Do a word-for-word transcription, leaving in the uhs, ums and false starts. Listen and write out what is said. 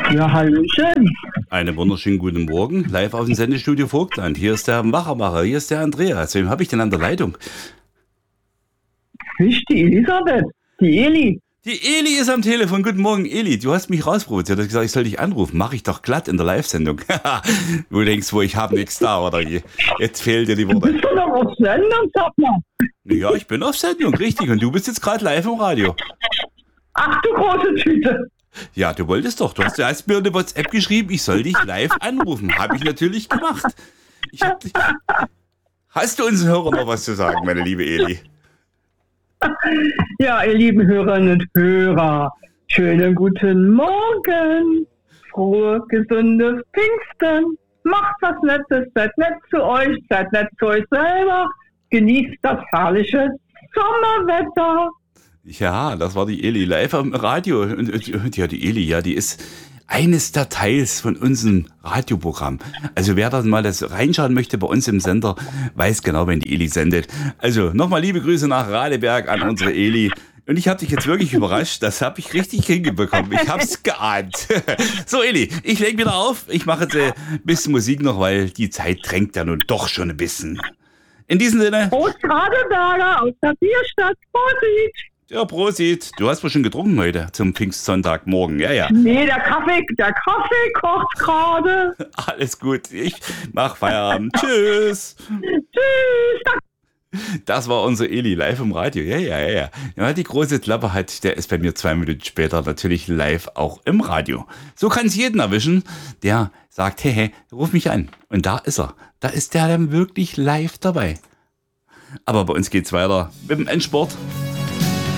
Ja, hallöchen. Einen wunderschönen guten Morgen, live aus dem Sendestudio Vogtland. Hier ist der Machermacher, hier ist der Andreas. Wem habe ich denn an der Leitung? Ich, die Elisabeth, die Eli. Die Eli ist am Telefon. Guten Morgen, Eli. Du hast mich rausprovoziert. Du hast gesagt, ich soll dich anrufen. Mache ich doch glatt in der Live-Sendung. Du denkst, wo ich habe nichts da, oder wie? Jetzt fehlen dir die Worte. Bist du noch auf Sendung, sag mal? Ja, ich bin auf Sendung, richtig. Und du bist jetzt gerade live im Radio. Ach du große Tüte. Ja, du wolltest doch. Du hast, du hast mir eine WhatsApp geschrieben, ich soll dich live anrufen. Habe ich natürlich gemacht. Ich hab dich... Hast du unseren Hörern noch was zu sagen, meine liebe Eli? Ja, ihr lieben Hörerinnen und Hörer, schönen guten Morgen. Frohe, gesundes Pfingsten. Macht was Nettes, seid nett zu euch, seid nett zu euch selber. Genießt das herrliche Sommerwetter. Ja, das war die Eli live am Radio. Und, und, und ja, die Eli, ja, die ist eines der Teils von unserem Radioprogramm. Also wer da mal das reinschauen möchte bei uns im Sender, weiß genau, wenn die Eli sendet. Also nochmal liebe Grüße nach Radeberg an unsere Eli. Und ich habe dich jetzt wirklich überrascht. Das habe ich richtig hingebekommen. Ich habe es geahnt. So, Eli, ich leg wieder auf. Ich mache jetzt äh, ein bisschen Musik noch, weil die Zeit drängt ja nun doch schon ein bisschen. In diesem Sinne. Prost Radeberger aus der Bierstadt. Prosit. Ja, Prosit. Du hast wohl schon getrunken heute zum Pfingstsonntagmorgen. Ja, ja. Nee, der Kaffee, der Kaffee kocht gerade. Alles gut. Ich mach Feierabend. Tschüss. Tschüss. Das war unser Eli live im Radio. Ja, ja, ja, ja. Ja, die große Klappe hat, der ist bei mir zwei Minuten später natürlich live auch im Radio. So kann es jeden erwischen, der sagt, hey, hey, ruf mich an. Und da ist er. Da ist der dann wirklich live dabei. Aber bei uns geht's weiter mit dem Endsport.